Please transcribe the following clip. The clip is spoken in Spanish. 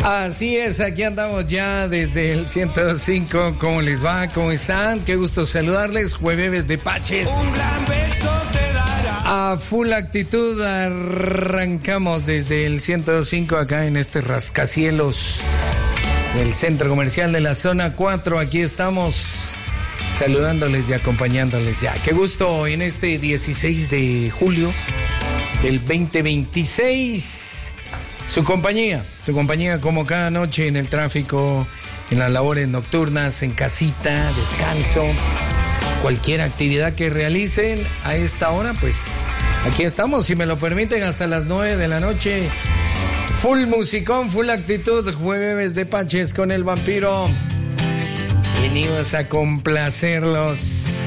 Así es, aquí andamos ya desde el 105. ¿Cómo les va? ¿Cómo están? Qué gusto saludarles. Jueves de Paches. Un gran beso te dará. A full actitud arrancamos desde el 105 acá en este rascacielos del centro comercial de la zona 4. Aquí estamos saludándoles y acompañándoles ya. Qué gusto en este 16 de julio del 2026. Tu compañía como cada noche en el tráfico, en las labores nocturnas, en casita, descanso, cualquier actividad que realicen a esta hora, pues aquí estamos, si me lo permiten, hasta las 9 de la noche. Full musicón, full actitud, jueves de Paches con el vampiro. Venidos a complacerlos.